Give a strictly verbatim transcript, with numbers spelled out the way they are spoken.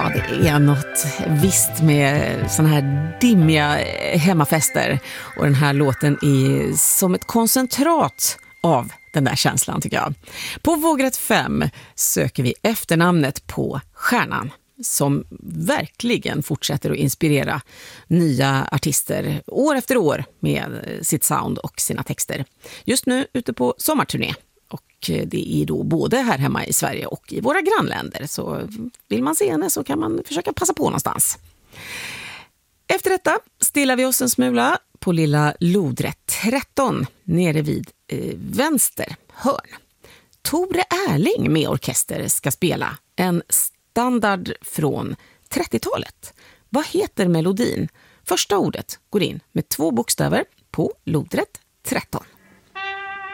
Ja, det är något visst med såna här dimmiga hemmafester. Och den här låten är som ett koncentrat av den där känslan, tycker jag. På Vågrätt fem söker vi efternamnet på stjärnan som verkligen fortsätter att inspirera nya artister år efter år med sitt sound och sina texter. Just nu ute på sommarturné. Och det är då både här hemma i Sverige och i våra grannländer. Så vill man se henne så kan man försöka passa på någonstans. Efter detta stillar vi oss en smula på lilla lodrätt tretton nere vid eh, vänster hörn. Tore Erling med orkester ska spela en standard från trettiotalet. Vad heter melodin? Första ordet går in med två bokstäver på lodrätt tretton.